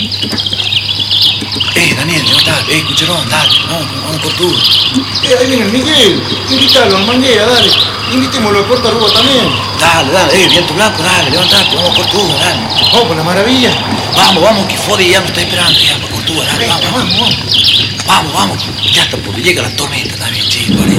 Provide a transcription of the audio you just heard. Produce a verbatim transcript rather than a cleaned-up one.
Eh, Daniel, levantate. Eh, Cucherón, dale. Vamos, vamos por tú. Eh, ahí viene el Miguel. Invítalo, Manguera, dale. Invitémoslo a Portaruga también. Dale, dale. Eh, viento blanco, dale. Levantate. Vamos por tú, dale. Vamos por la maravilla. Vamos, vamos, que Fode ya nos está esperando. Ya, por tú, dale. Venga, Vamos, vamos, vamos. vamos, vamos. Ya está por llegar la tormenta también, chico. Vale.